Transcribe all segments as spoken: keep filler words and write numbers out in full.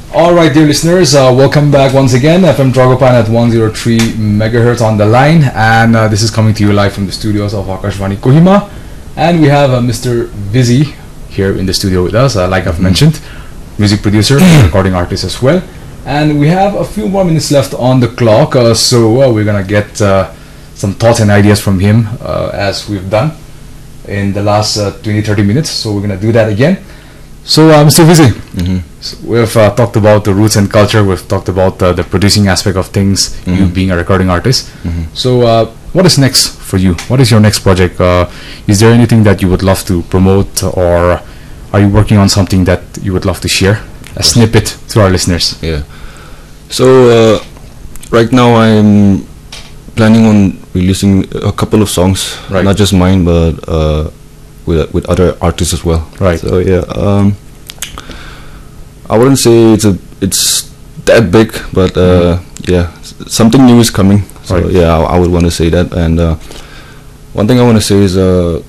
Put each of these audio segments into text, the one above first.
All right, dear listeners, uh, welcome back once again. F M Dragopan at one oh three megahertz on the line, and uh, this is coming to you live from the studios of Akashvani Kohima, and we have uh, Mister Vizzy here in the studio with us. Uh, like I've mm-hmm. mentioned, music producer, recording artist as well, and we have a few more minutes left on the clock. Uh, so uh, we're gonna get uh, some thoughts and ideas from him uh, as we've done in the last uh, twenty to thirty minutes. So we're gonna do that again. So, uh, Mister Vizzy, mm-hmm. so we've uh, talked about the roots and culture. We've talked about uh, the producing aspect of things, mm-hmm. you being a recording artist. Mm-hmm. So, uh, what is next for you? What is your next project? Uh, is there anything that you would love to promote, or are you working on something that you would love to share? A snippet to our listeners. Yeah. So, uh, right now I'm planning on releasing a couple of songs, right. not just mine, but uh, with with other artists as well. Right. So yeah, um, I wouldn't say it's a it's that big, but uh, mm. yeah, something new is coming. So right. yeah, I, I would want to say that. And uh, one thing I want to say is uh,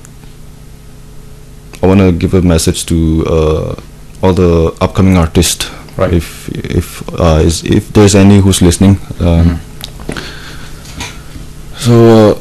I want to give a message to uh, all the upcoming artists. Right. If if uh, is if there's any who's listening. Um, mm. So uh,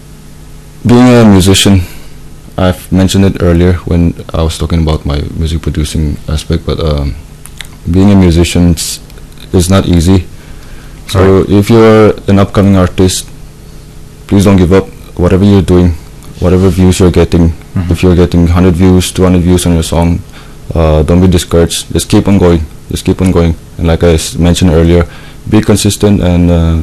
being a musician, I've mentioned it earlier when I was talking about my music producing aspect, but um, being a musician is not easy. So right. if you're an upcoming artist, please don't give up. Whatever you're doing, whatever views you're getting, mm-hmm. if you're getting one hundred views, two hundred views on your song, uh, don't be discouraged. Just keep on going. Just keep on going. And like I s- mentioned earlier, be consistent and uh,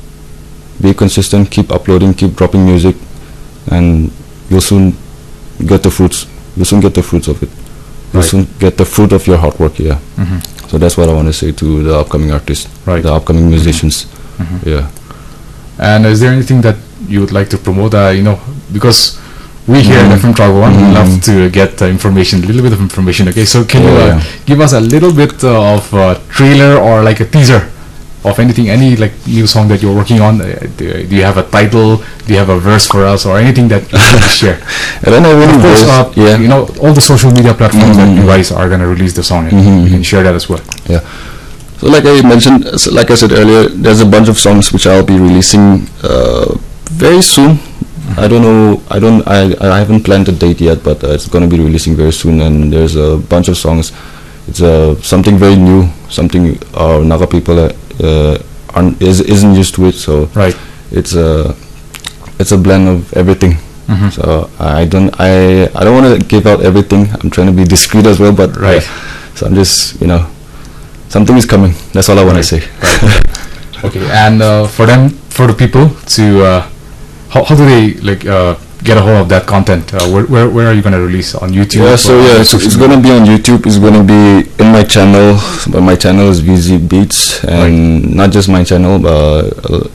be consistent. Keep uploading, keep dropping music, and you'll soon get the fruits. You'll soon get the fruits of it. You'll Right. soon get the fruit of your hard work. Yeah. Mm-hmm. So that's what I want to say to the upcoming artists, Right. the upcoming musicians. Mm-hmm. Yeah. And is there anything that you would like to promote? Uh, you know, because we here Mm-hmm. at F M Dragopan Mm-hmm. love to get uh, information, a little bit of information. Okay, so can Yeah, you uh, yeah. give us a little bit uh, of uh, trailer or like a teaser of anything, any like new song that you're working on? Uh, do, do you have a title? Do you have a verse for us, or anything that you want to share? I don't have any Of course, verse, uh, yeah. you know, all the social media platforms Mm-hmm. that you guys are gonna release the song, and Mm-hmm. you can share that as well. Yeah. So like I mentioned, so like I said earlier, there's a bunch of songs which I'll be releasing uh, very soon. Mm-hmm. I don't know. I don't. I I haven't planned a date yet, but uh, it's gonna be releasing very soon. And there's a bunch of songs. It's uh, something very new, something our Naga people uh, uh, aren't, is, isn't used to it. So Right. it's a it's a blend of everything. Mm-hmm. So I don't I I don't want to give out everything. I'm trying to be discreet as well, but Right. uh, so I'm just, you know, something is coming. That's all I want Right. to say. Right. Okay, and uh, for them, for the people to, uh, how how do they like uh, get a hold of that content? Uh, where, where where are you gonna release, on YouTube? Yeah, so or yeah, on it's, social it's media? gonna be on YouTube. It's gonna be in my channel, but my channel is Vizzy Beats, and not just my channel, but uh,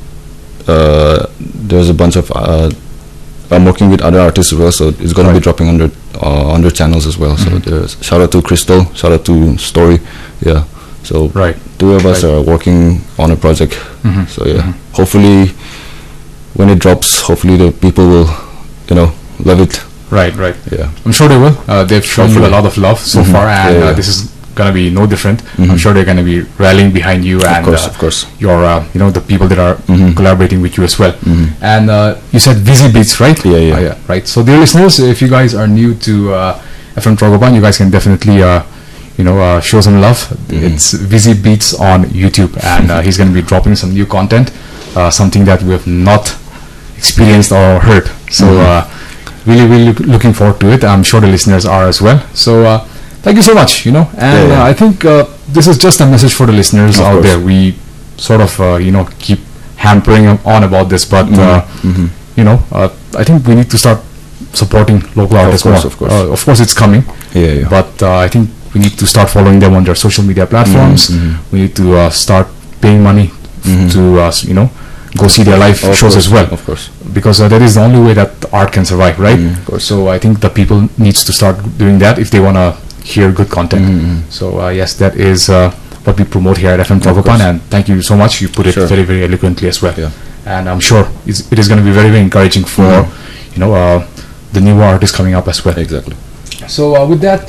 uh, there's a bunch of. Uh, I'm working with other artists as well, so it's gonna Right. be dropping under uh, under channels as well. Mm-hmm. So there's shout out to Crystal, shout out to Story, yeah. So Right. two of us Right. are working on a project. Mhm. So yeah, Mhm. hopefully when it drops, hopefully the people will, you know, love it. Right, right. Yeah. I'm sure they will. Uh, they've shown you a Hopefully. lot of love so Mhm. far, and Yeah, uh, yeah. this is gonna be no different. I'm Mhm. sure they're gonna be rallying behind you, and Of course, uh, of course. your, uh, you know, the people that are Mhm. collaborating with you as well. Mhm. And uh, you said Vizzy Beats, right? Yeah, yeah. Uh, yeah. Right. So, dear listeners, if you guys are new to uh, F M Dragopan, you guys can definitely, uh, you know, uh, show some love. Mhm. It's Vizzy Beats on YouTube, and uh, he's going to be dropping some new content, uh, something that we have not experienced or heard. So, Mhm. uh, really, really look- looking forward to it. I'm sure the listeners are as well. So, uh, thank you so much. You know, and Yeah, yeah. Uh, I think uh, this is just a message for the listeners Of out course. there. We sort of, uh, you know, keep hampering on about this, but. Uh, Mhm. you know, uh, I think we need to start supporting local artists course, more. of course. Uh, of course, it's coming, Yeah, yeah. but uh, I think we need to start following them on their social media platforms. Mhm. We need to uh, start paying money f- Mhm. to, uh, s- you know, go see their live Of shows course, as well, Of course. because uh, that is the only way that art can survive, right? Mhm, of course. So I think the people needs to start doing that if they want to hear good content. Mhm. So uh, yes, that is uh, what we promote here at F M Of Dragopan, course. and thank you so much. You put it Sure. very, very eloquently as well. Yeah. And I'm sure it's, it is going to be very, very encouraging for, Mhm. you know, uh, the newer artists coming up as well. Exactly. So uh, with that,